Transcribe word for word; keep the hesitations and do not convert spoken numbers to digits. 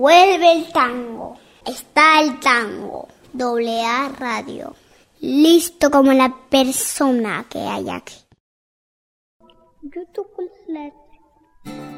Vuelve el tango. Está el tango. Doble A Radio. Listo como la persona que hay aquí. Yo toco la letra.